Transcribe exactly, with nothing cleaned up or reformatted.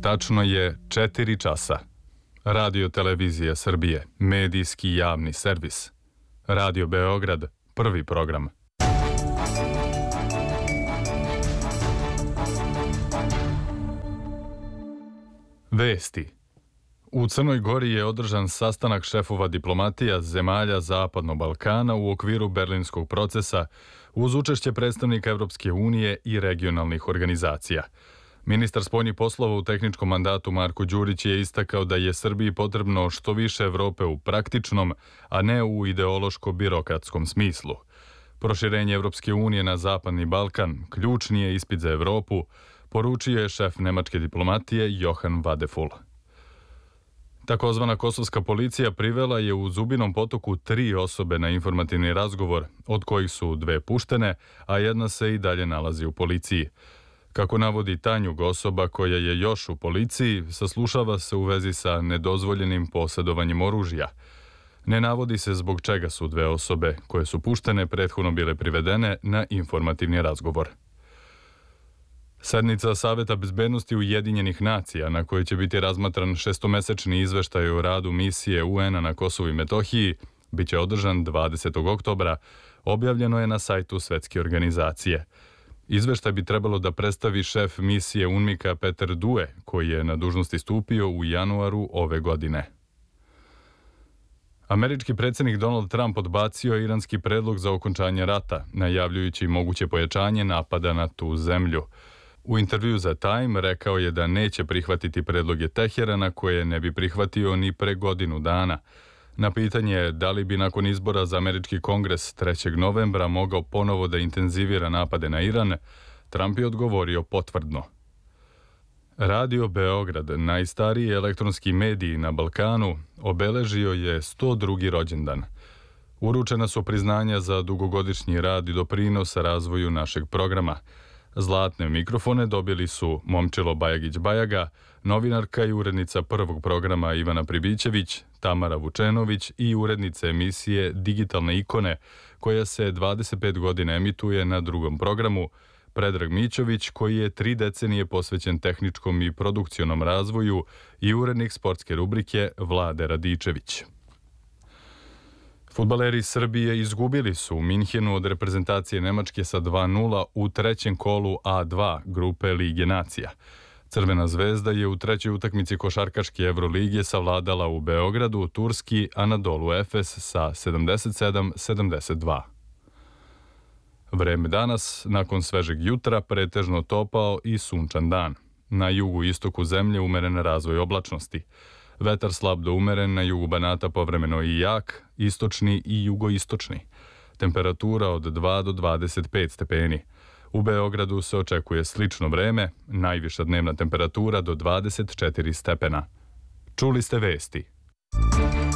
Tačno je četiri časa. Radio Televizija Srbije, medijski javni servis. Radio Beograd, prvi program. Vesti. U Crnoj Gori je održan sastanak šefova diplomatija zemalja Zapadnog Balkana u okviru berlinskog procesa uz učešće predstavnika Evropske unije i regionalnih organizacija. Ministar spoljnih poslova u tehničkom mandatu Marko Đurić je istakao da je Srbiji potrebno što više Evrope u praktičnom, a ne u ideološko-birokratskom smislu. Proširenje Evropske unije na Zapadni Balkan ključni je ispit za Evropu, poručio je šef nemačke diplomatije Johan Vadeful. Takozvana kosovska policija privela je u Zubinom Potoku tri osobe na informativni razgovor, od kojih su dve puštene, a jedna se i dalje nalazi u policiji. Kako navodi Tanjug, osoba koja je još u policiji, saslušava se u vezi sa nedozvoljenim posjedovanjem oružja. Ne navodi se zbog čega su dve osobe koje su puštene prethodno bile privedene na informativni razgovor. Sednica Saveta bezbednosti Ujedinjenih nacija, na kojoj će biti razmatran šestomesečni izveštaj o radu misije U N-a na Kosovu i Metohiji, bit će održan dvadesetog oktobra, objavljeno je na sajtu Svetske organizacije. Izveštaj bi trebalo da predstavi šef misije UNMIK-a Peter Due, koji je na dužnosti stupio u januaru ove godine. Američki predsjednik Donald Trump odbacio iranski predlog za okončanje rata, najavljujući moguće pojačanje napada na tu zemlju. U intervju za Time rekao je da neće prihvatiti predloge Teherana koje ne bi prihvatio ni pre godinu dana. Na pitanje da li bi nakon izbora za američki kongres trećeg novembra mogao ponovo da intenzivira napade na Iran, Trump je odgovorio potvrdno. Radio Beograd, najstariji elektronski mediji na Balkanu, obeležio je sto drugi rođendan. Uručena su priznanja za dugogodišnji rad i doprinos razvoju našeg programa. Zlatne mikrofone dobili su Momčilo Bajagić-Bajaga, novinarka i urednica prvog programa Ivana Pribićević, Tamara Vučenović i urednica emisije Digitalne ikone, koja se dvadeset pet godina emituje na drugom programu, Predrag Mićović, koji je tri decenije posvećen tehničkom i produkcionom razvoju, i urednik sportske rubrike Vlade Radičević. Fudbaleri Srbije izgubili su u Minhenu od reprezentacije Nemačke sa dva nula u trećem kolu A dva grupe Lige nacija. Crvena zvezda je u trećoj utakmici košarkaške Evrolige savladala u Beogradu turski Anadolu Efes sa sedamdeset sedam sedamdeset dva. Vreme danas, nakon svežeg jutra, pretežno topao i sunčan dan. Na jugu istoku zemlje umeren razvoj oblačnosti. Vetar slab do umeren, na jugu Banata povremeno i jak, istočni i jugoistočni. Temperatura od dva do dvadeset pet stepeni. U Beogradu se očekuje slično vreme, najviša dnevna temperatura do dvadeset četiri stepena. Čuli ste vesti.